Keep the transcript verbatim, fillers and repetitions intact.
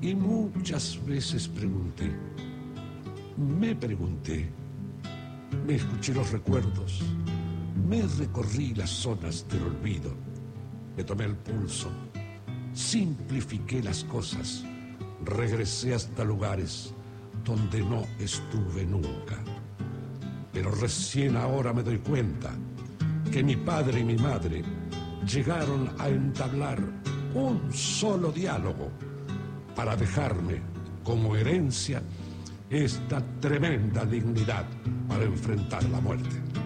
Y muchas veces pregunté, me pregunté, me escuché los recuerdos, me recorrí las zonas del olvido, me tomé el pulso, simplifiqué las cosas, regresé hasta lugares donde no estuve nunca. Pero recién ahora me doy cuenta que mi padre y mi madre llegaron a entablar un solo diálogo para dejarme como herencia esta tremenda dignidad para enfrentar la muerte.